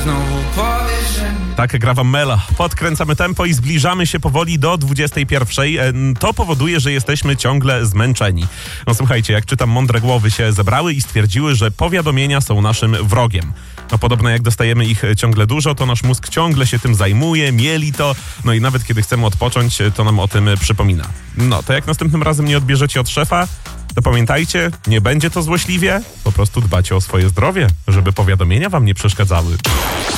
znowu powiesz, że... Tak gra wam Mela. Podkręcamy tempo i zbliżamy się powoli do 21. To powoduje, że jesteśmy ciągle zmęczeni. No słuchajcie, jak czytam, mądre głowy się zebrały i stwierdziły, że powiadomienia są naszym wrogiem. No podobno jak dostajemy ich ciągle dużo, to nasz mózg ciągle się tym zajmuje, mieli to, no i nawet kiedy chcemy odpocząć, to nam o tym przypomina. No to jak następnym razem nie odbierzecie od szefa, to pamiętajcie, nie będzie to złośliwie, po prostu dbacie o swoje zdrowie, żeby powiadomienia wam nie przeszkadzały.